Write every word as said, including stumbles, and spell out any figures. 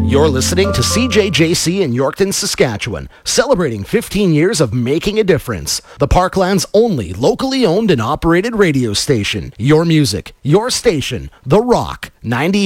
You're listening to C J J C in Yorkton, Saskatchewan, celebrating fifteen years of making a difference. The Parkland's only locally owned and operated radio station. Your music, your station, The Rock, ninety-eight.